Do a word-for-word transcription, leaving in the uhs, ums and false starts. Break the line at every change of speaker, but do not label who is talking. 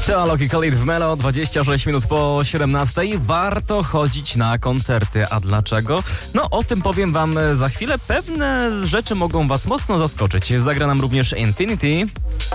Teolog Khalid w Melo, dwadzieścia sześć minut po siedemnastej. Warto chodzić na koncerty. A dlaczego? No o tym powiem wam za chwilę. Pewne rzeczy mogą was mocno zaskoczyć. Zagra nam również Infinity.